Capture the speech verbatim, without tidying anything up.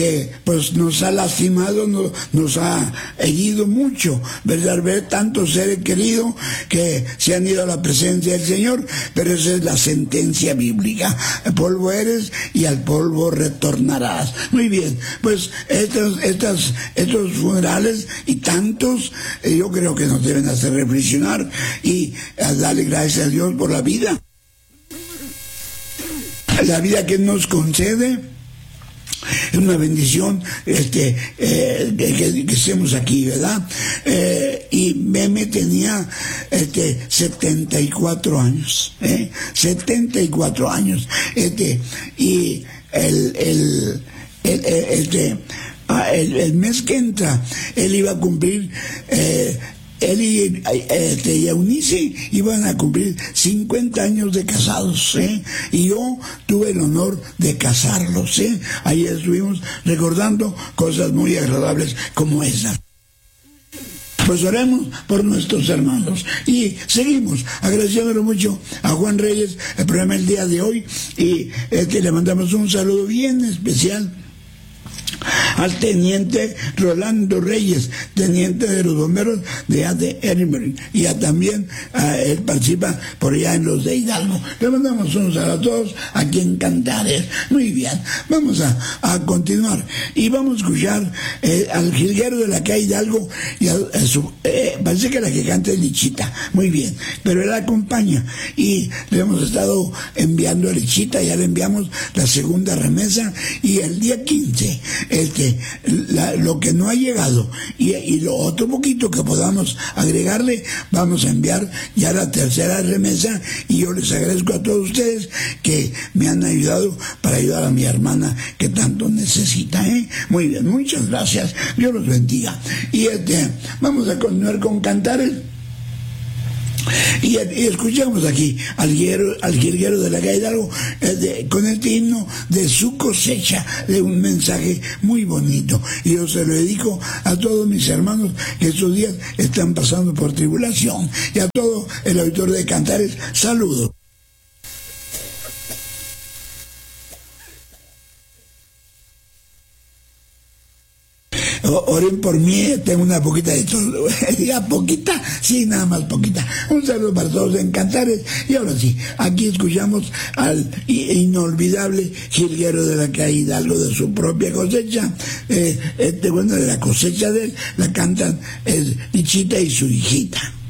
Eh, pues nos ha lastimado, nos, nos ha herido mucho, ¿verdad? Ver tantos seres queridos que se han ido a la presencia del Señor, pero esa es la sentencia bíblica. El polvo eres y al polvo retornarás. Muy bien, pues estos, estas, estos funerales y tantos, eh, yo creo que nos deben hacer reflexionar y a darle gracias a Dios por la vida. La vida que nos concede. Es una bendición este, eh, que, que, que estemos aquí, ¿verdad? Eh, y Meme tenía este, setenta y cuatro años, ¿eh? setenta y cuatro años. Este, y el, el, el, el, este, el, el mes que entra, él iba a cumplir... Eh, Él y, este, y Eunice iban a cumplir cincuenta años de casados, ¿eh? Y yo tuve el honor de casarlos, ¿eh? Ahí estuvimos recordando cosas muy agradables como esas. Pues oremos por nuestros hermanos y seguimos agradeciéndole mucho a Juan Reyes el programa el día de hoy y este, le mandamos un saludo bien especial al teniente Rolando Reyes, teniente de los bomberos de allá de Edinburgh, y a también a, él participa por allá en los de Hidalgo. Le mandamos un saludo a todos aquí en Cantares. Muy bien, vamos a, a continuar y vamos a escuchar eh, al jilguero de la calle Hidalgo y a, a su, eh, parece que la que canta es Lichita, muy bien, pero él acompaña y le hemos estado enviando a Lichita, ya le enviamos la segunda remesa y el día quince este, la, lo que no ha llegado y, y lo otro poquito que podamos agregarle, vamos a enviar ya la tercera remesa y yo les agradezco a todos ustedes que me han ayudado para ayudar a mi hermana que tanto necesita, ¿eh? Muy bien, muchas gracias, Dios los bendiga. Y este, vamos a continuar con cantares. Y, y escuchamos aquí al jilguero, al jilguero de la calle Hidalgo eh, de, con este himno de su cosecha, de un mensaje muy bonito. Y yo se lo dedico a todos mis hermanos que estos días están pasando por tribulación. Y a todo el autor de Cantares, saludos. Oren por mí, tengo una poquita de todo. Ya poquita, sí, nada más poquita. Un saludo para todos en Cantares. Y ahora sí, aquí escuchamos al inolvidable jilguero de la calle Hidalgo de su propia cosecha. Eh, este, bueno, de la cosecha de él, la cantan es Lichita y su hijita.